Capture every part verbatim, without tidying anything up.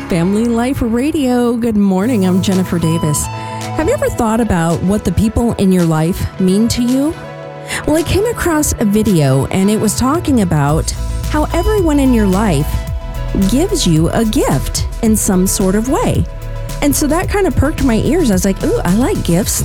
Family Life Radio. Good morning. I'm Jennifer Davis. Have you ever thought about what the people in your life mean to you? Well, I came across a video and it was talking about how everyone in your life gives you a gift in some sort of way. And so that kind of perked my ears. I was like, ooh, I like gifts.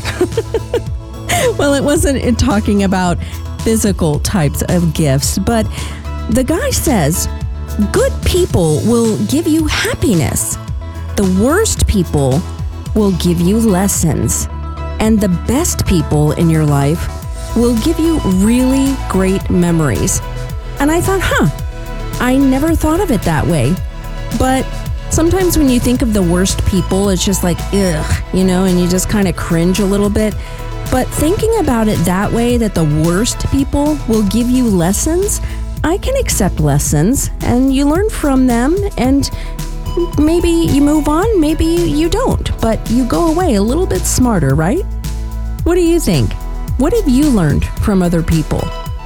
Well, it wasn't talking about physical types of gifts, but the guy says, good people will give you happiness. The worst people will give you lessons. And the best people in your life will give you really great memories. And I thought, huh, I never thought of it that way. But sometimes when you think of the worst people, it's just like, ugh, you know, and you just kind of cringe a little bit. But thinking about it that way, that the worst people will give you lessons, I can accept lessons and you learn from them, and maybe you move on, maybe you don't, but you go away a little bit smarter, right? What do you think? What have you learned from other people?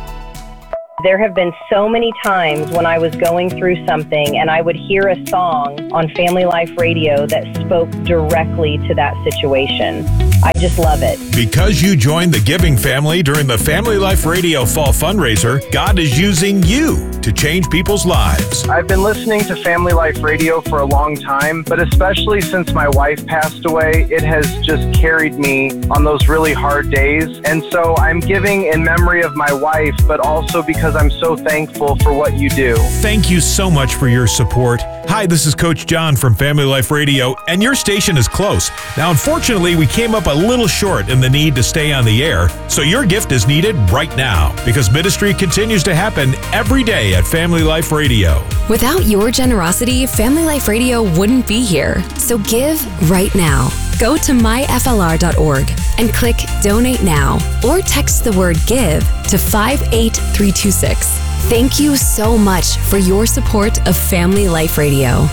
There have been so many times when I was going through something and I would hear a song on Family Life Radio that spoke directly to that situation. I just love it. Because you joined the giving family during the Family Life Radio Fall Fundraiser, God is using you to change people's lives. I've been listening to Family Life Radio for a long time, but especially since my wife passed away, it has just carried me on those really hard days. And so I'm giving in memory of my wife, but also because I'm so thankful for what you do. Thank you so much for your support. Hi, this is Coach John from Family Life Radio, and your station is close. Now, unfortunately, we came up a little short in the need to stay on the air, so your gift is needed right now, because ministry continues to happen every day at Family Life Radio. Without your generosity, Family Life Radio wouldn't be here. So give right now. Go to my f l r dot org and click Donate Now, or text the word GIVE to five eight three two six. Thank you so much for your support of Family Life Radio.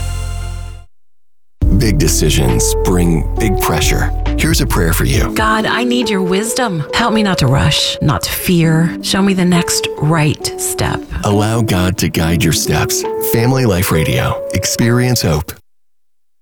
Big decisions bring big pressure. Here's a prayer for you. God, I need your wisdom. Help me not to rush, not to fear. Show me the next right step. Allow God to guide your steps. Family Life Radio. Experience hope.